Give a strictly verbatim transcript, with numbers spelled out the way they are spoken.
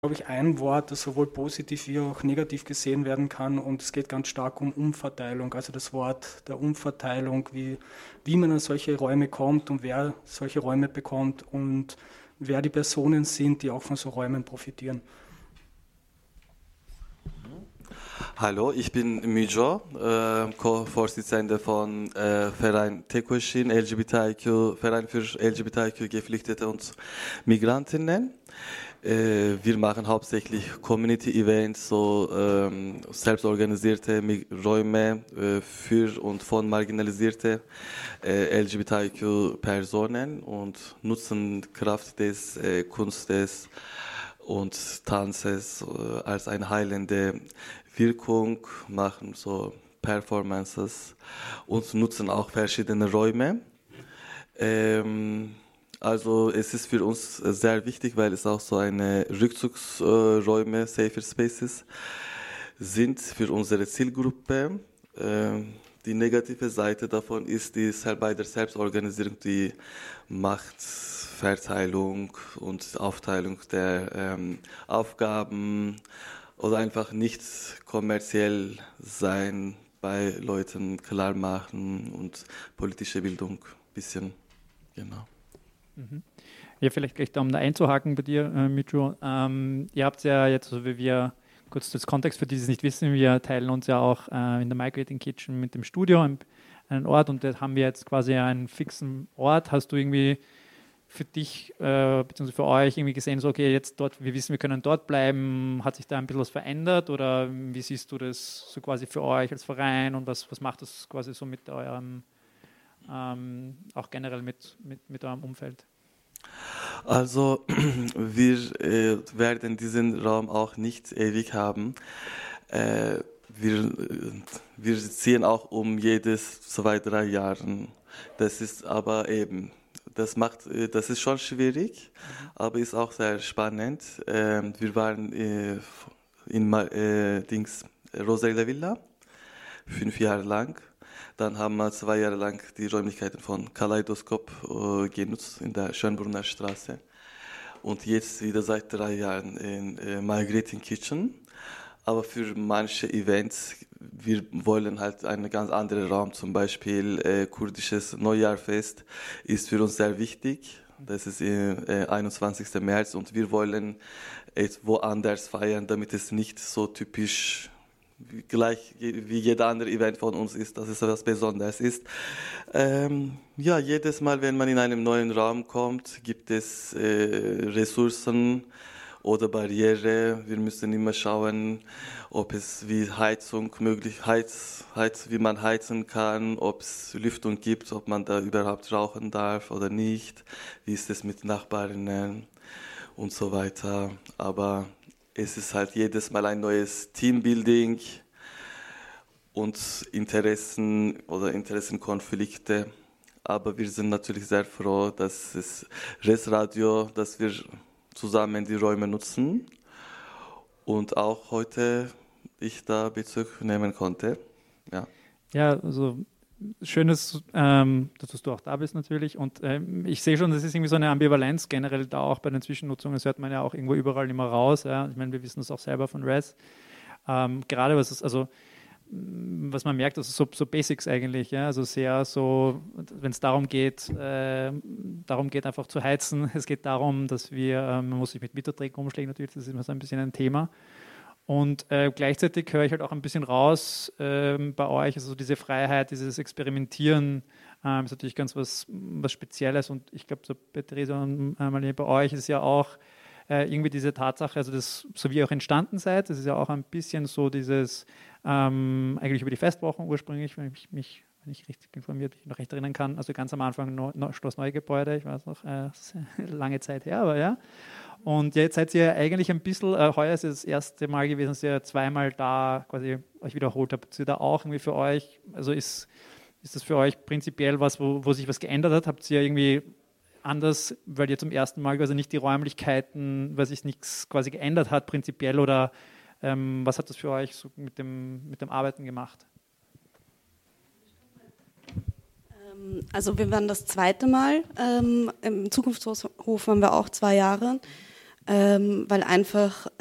glaube ich, ein Wort, das sowohl positiv wie auch negativ gesehen werden kann, und es geht ganz stark um Umverteilung, also das Wort der Umverteilung, wie, wie man an solche Räume kommt und wer solche Räume bekommt und wer die Personen sind, die auch von so Räumen profitieren. Hallo, ich bin Müjo, äh, Co-Vorsitzender von äh, Verein Tekoşin, L G B T I Q, Verein für L G B T I Q Geflüchtete und Migrantinnen. Äh, wir machen hauptsächlich Community-Events, so ähm, selbstorganisierte Mig- Räume äh, für und von marginalisierte äh, L G B T I Q-Personen und nutzen Kraft des äh, Kunstes und Tanzes äh, als eine heilende Wirkung, machen so Performances und nutzen auch verschiedene Räume. Ähm, also es ist für uns sehr wichtig, weil es auch so eine Rückzugsräume, Safer Spaces sind für unsere Zielgruppe. Ähm, die negative Seite davon ist die, bei der Selbstorganisierung die Machtverteilung und Aufteilung der ähm, Aufgaben oder einfach nicht kommerziell sein, bei Leuten klar machen und politische Bildung ein bisschen, genau. Mhm. Ja, vielleicht gleich da, um da einzuhaken bei dir, äh, Mitro. Ähm, ihr habt ja jetzt, so wie wir, kurz das Kontext für die, die es nicht wissen, wir teilen uns ja auch äh, in der Migrating Kitchen mit dem Studio einen, einen Ort, und da haben wir jetzt quasi einen fixen Ort. Hast du irgendwie für dich, äh, beziehungsweise für euch irgendwie gesehen, so okay, jetzt dort, wir wissen, wir können dort bleiben, hat sich da ein bisschen was verändert, oder wie siehst du das so quasi für euch als Verein, und was, was macht das quasi so mit eurem, ähm, auch generell mit, mit, mit eurem Umfeld? Also wir äh, werden diesen Raum auch nicht ewig haben. Äh, wir, wir ziehen auch um jedes zwei, drei Jahre. Das ist aber eben, das macht, das ist schon schwierig, aber ist auch sehr spannend. Äh, wir waren äh, in äh, Dings, Rosella Villa fünf Jahre lang. Dann haben wir zwei Jahre lang die Räumlichkeiten von Kaleidoskop äh, genutzt in der Schönbrunner Straße. Und jetzt wieder seit drei Jahren in äh, Migrating Kitchen. Aber für manche Events, wir wollen halt einen ganz anderen Raum, zum Beispiel äh, kurdisches Neujahrfest ist für uns sehr wichtig. Das ist äh, einundzwanzigsten März und wir wollen es woanders feiern, damit es nicht so typisch gleich wie jeder andere Event von uns ist, dass es etwas Besonderes ist. Ähm, ja, jedes Mal, wenn man in einen neuen Raum kommt, gibt es äh, Ressourcen oder Barriere. Wir müssen immer schauen, ob es wie Heizung möglich, Heiz, Heiz, wie man heizen kann, ob es Lüftung gibt, ob man da überhaupt rauchen darf oder nicht, wie ist es mit Nachbarinnen und so weiter. Aber es ist halt jedes Mal ein neues Teambuilding und Interessen oder Interessenkonflikte. Aber wir sind natürlich sehr froh, dass es Res Radio, dass wir zusammen die Räume nutzen und auch heute ich da Bezug nehmen konnte. Ja, ja, also schön ist, ähm, dass du auch da bist natürlich, und ähm, ich sehe schon, das ist irgendwie so eine Ambivalenz generell da auch bei den Zwischennutzungen, das hört man ja auch irgendwo überall immer raus, ja. Ich meine, wir wissen das auch selber von Res, ähm, gerade was es, also was man merkt, also so, so Basics eigentlich, ja, also sehr so, wenn es darum geht, äh, darum geht einfach zu heizen, es geht darum, dass wir, äh, man muss sich mit Mitterträgen umschlagen natürlich, das ist immer so ein bisschen ein Thema. Und äh, gleichzeitig höre ich halt auch ein bisschen raus äh, bei euch, also diese Freiheit, dieses Experimentieren äh, ist natürlich ganz was, was Spezielles, und ich glaube, so bei Theresa und äh, Marlene, bei euch ist ja auch äh, irgendwie diese Tatsache, also das, so wie ihr auch entstanden seid, das ist ja auch ein bisschen so dieses, ähm, eigentlich über die Festwochen ursprünglich, wenn ich mich, wenn ich richtig informiert, mich noch recht erinnern kann, also ganz am Anfang no, no, Schloss Neugebäude, ich weiß noch, äh, lange Zeit her, aber ja. Und jetzt seid ihr eigentlich ein bisschen, äh, heuer ist es das erste Mal gewesen, dass ihr zweimal da quasi euch wiederholt habt. Habt ihr da auch irgendwie für euch, also ist, ist das für euch prinzipiell was, wo, wo sich was geändert hat? Habt ihr irgendwie anders, weil ihr zum ersten Mal quasi nicht die Räumlichkeiten, weil sich nichts quasi geändert hat prinzipiell, oder ähm, was hat das für euch so mit dem, mit dem Arbeiten gemacht? Also wir waren das zweite Mal, ähm, im Zukunftshof waren wir auch zwei Jahre. ähm, weil einfach